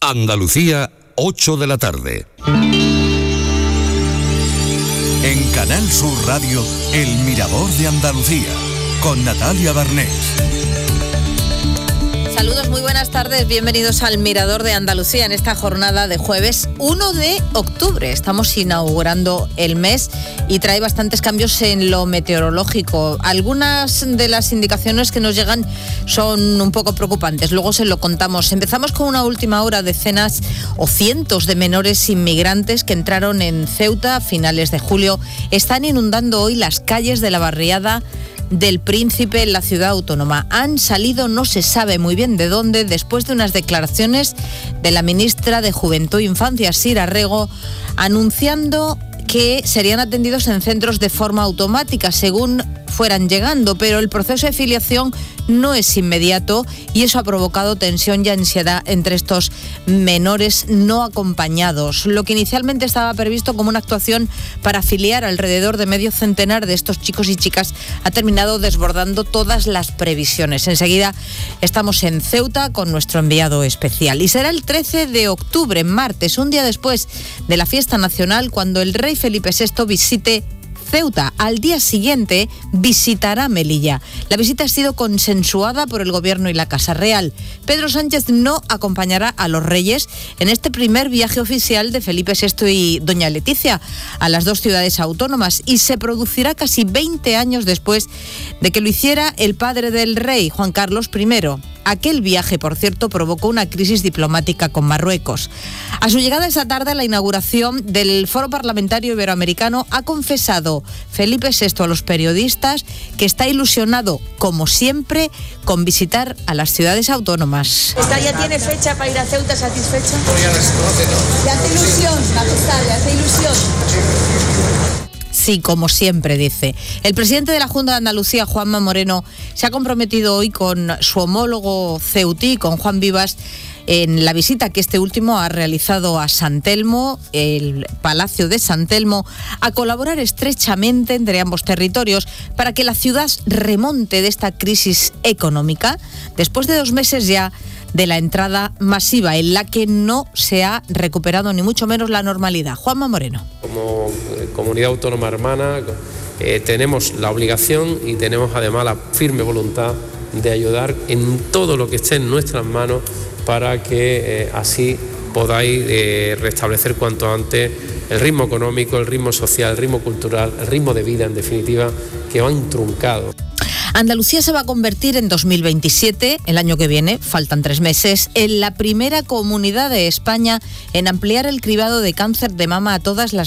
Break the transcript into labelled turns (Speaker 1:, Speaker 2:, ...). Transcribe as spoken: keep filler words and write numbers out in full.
Speaker 1: Andalucía, ocho de la tarde.
Speaker 2: En Canal Sur Radio, El Mirador de Andalucía, con Natalia Barnés.
Speaker 3: Saludos, muy buenas tardes, bienvenidos al Mirador de Andalucía en esta jornada de jueves uno de octubre. Estamos inaugurando el mes y trae bastantes cambios en lo meteorológico. Algunas de las indicaciones que nos llegan son un poco preocupantes, luego se lo contamos. Empezamos con una última hora. Decenas o cientos de menores inmigrantes que entraron en Ceuta a finales de julio están inundando hoy las calles de la barriada del Príncipe en la ciudad autónoma. Han salido no se sabe muy bien de dónde después de unas declaraciones de la ministra de Juventud e Infancia, Sira Rego, anunciando que serían atendidos en centros de forma automática según fueran llegando, pero el proceso de filiación no es inmediato y eso ha provocado tensión y ansiedad entre estos menores no acompañados. Lo que inicialmente estaba previsto como una actuación para filiar alrededor de medio centenar de estos chicos y chicas ha terminado desbordando todas las previsiones. Enseguida estamos en Ceuta con nuestro enviado especial y será el trece de octubre, martes, un día después de la fiesta nacional, cuando el rey Felipe sexto visite Ceuta. Al día siguiente visitará Melilla. La visita ha sido consensuada por el Gobierno y la Casa Real. Pedro Sánchez no acompañará a los reyes en este primer viaje oficial de Felipe sexto y doña Leticia a las dos ciudades autónomas y se producirá casi veinte años después de que lo hiciera el padre del rey, Juan Carlos primero. Aquel viaje, por cierto, provocó una crisis diplomática con Marruecos. A su llegada esa tarde a la inauguración del Foro Parlamentario Iberoamericano ha confesado Felipe sexto a los periodistas que está ilusionado, como siempre, con visitar a las ciudades autónomas.
Speaker 4: ¿Esta ya tiene fecha para ir a Ceuta satisfecho?
Speaker 5: No, ya no se conoce, ¿no?
Speaker 4: ¿Le hace ilusión, majestad? ¿Le hace ilusión?
Speaker 3: Sí, como siempre, dice. El presidente de la Junta de Andalucía, Juanma Moreno, se ha comprometido hoy con su homólogo ceutí, con Juan Vivas, en la visita que este último ha realizado a San Telmo, el Palacio de San Telmo, a colaborar estrechamente entre ambos territorios para que la ciudad remonte de esta crisis económica después de dos meses ya de la entrada masiva en la que no se ha recuperado ni mucho menos la normalidad. Juanma Moreno.
Speaker 6: Como comunidad autónoma hermana eh, tenemos la obligación y tenemos además la firme voluntad de ayudar en todo lo que esté en nuestras manos para que eh, así podáis eh, restablecer cuanto antes el ritmo económico, el ritmo social, el ritmo cultural, el ritmo de vida, en definitiva, que van truncados.
Speaker 3: Andalucía se va a convertir en dos mil veintisiete, el año que viene, faltan tres meses, en la primera comunidad de España en ampliar el cribado de cáncer de mama a todas las